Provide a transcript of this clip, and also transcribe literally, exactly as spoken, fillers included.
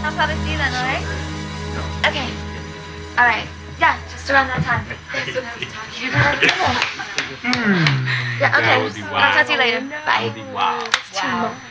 I'll probably see you then, alright? Okay. Alright. Yeah, just around that time. Yeah, okay. I'll talk to you later. Bye. Wow. Wow.